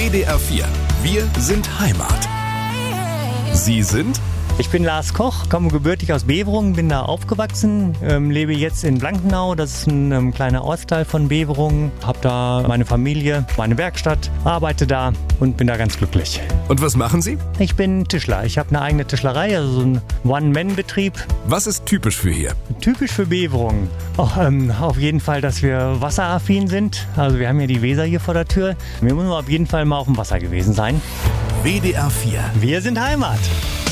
WDR 4. Wir sind Heimat. Sie sind? Ich bin Lars Koch, komme gebürtig aus Beverungen, bin da aufgewachsen, lebe jetzt in Blankenau, das ist ein kleiner Ortsteil von Beverungen, habe da meine Familie, meine Werkstatt, arbeite da und bin da ganz glücklich. Und was machen Sie? Ich bin Tischler, ich habe eine eigene Tischlerei, also so ein One-Man-Betrieb. Was ist typisch für hier? Typisch für Beverungen? Auf jeden Fall, dass wir wasseraffin sind, also wir haben ja die Weser hier vor der Tür. Wir müssen auf jeden Fall mal auf dem Wasser gewesen sein. WDR 4. Wir sind Heimat.